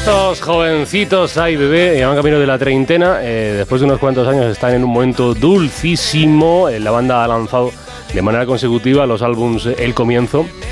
Estos jovencitos, ay bebé, van camino de la treintena, después de unos cuantos años están en un momento dulcísimo. La banda ha lanzado de manera consecutiva los álbums El Comienzo